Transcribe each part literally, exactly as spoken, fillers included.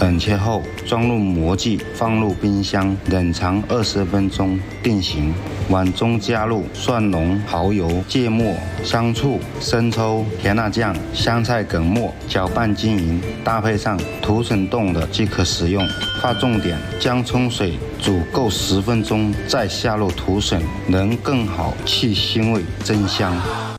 等切后装入模具，放入冰箱冷藏二十分钟定型。碗中加入蒜蓉、蚝油、芥末、香醋、生抽、甜辣酱、香菜梗末，搅拌均匀，搭配上土笋冻的即可食用。划重点：姜葱水煮够十分钟再下入土笋，能更好去腥味，增香。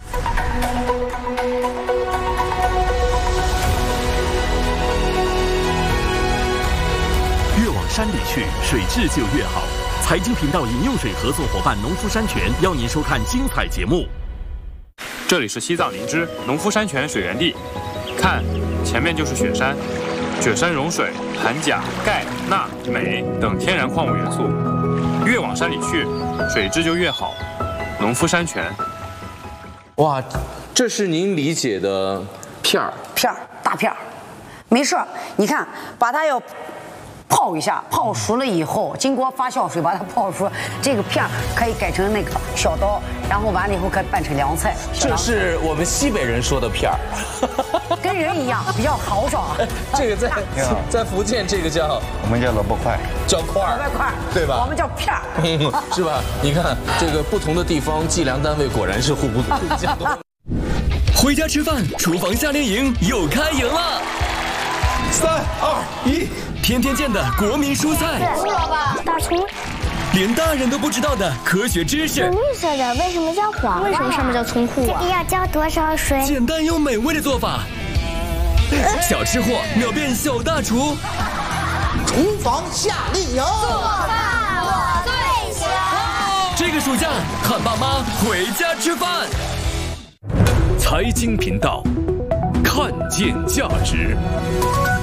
越往山里去，水质就越好。财经频道饮用水合作伙伴农夫山泉邀您收看精彩节目。 这里是西藏林芝农夫山泉水源地，看，前面就是雪山，雪山融水，含钾、钙、钠、镁等天然矿物元素。越往山里去，水质就越好。农夫山泉。 哇，这是您理解的片儿， 片儿大片儿，没事儿，你看，把它要泡一下，泡熟了以后，经过发酵水把它泡熟，这个片儿可以改成那个小刀，然后完了以后可以拌成凉菜。 这是我们西北人说的片儿， 跟人一样，比较豪爽。 这个在在福建这个叫我们叫萝卜块， 叫块儿， 萝卜块儿， 对吧？ 我们叫片儿， 是吧？你看这个不同的地方计量单位果然是互不相同。 回家吃饭，厨房夏令营又开营了。 三二一， 天天见的国民蔬菜， 胡萝卜、大葱， 连大人都不知道的科学知识。 绿色的为什么叫黄？为什么上面叫葱户啊？这个要浇多少水？ 简单又美味的做法，小吃货秒变小大厨。 厨房夏令营， 做饭我最强。 这个暑假，看爸妈回家吃饭。 财经频道，看见价值。